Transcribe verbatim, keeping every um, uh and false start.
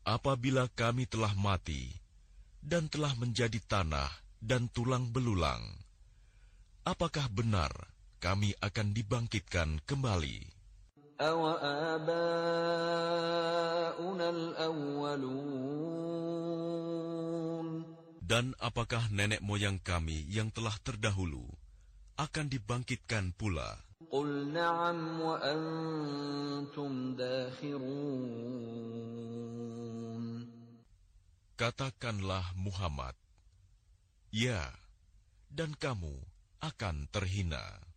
Apabila kami telah mati dan telah menjadi tanah dan tulang belulang, apakah benar kami akan dibangkitkan kembali? Dan apakah nenek moyang kami yang telah terdahulu akan dibangkitkan pula? Qul na'am wa antum dakhirun. Katakanlah Muhammad, ya, dan kamu akan terhina.